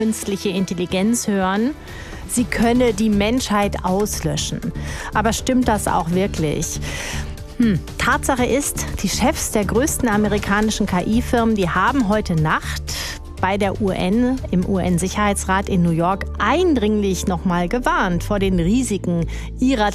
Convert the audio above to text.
künstliche Intelligenz hören, sie könne die Menschheit auslöschen. Aber stimmt das auch wirklich? Tatsache ist, die Chefs der größten amerikanischen KI-Firmen, die haben heute Nacht bei der UN, im UN-Sicherheitsrat in New York, eindringlich nochmal gewarnt vor den Risiken ihrer